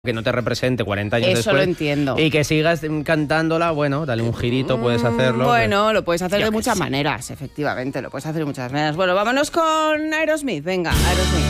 que no te represente 40 años Eso después. lo entiendo. Y que sigas cantándola, bueno, dale un girito, puedes hacerlo. Bueno, lo puedes hacer Yo de qué muchas sé. maneras, efectivamente, lo puedes hacer de muchas maneras. Bueno, vámonos con Aerosmith, venga, Aerosmith.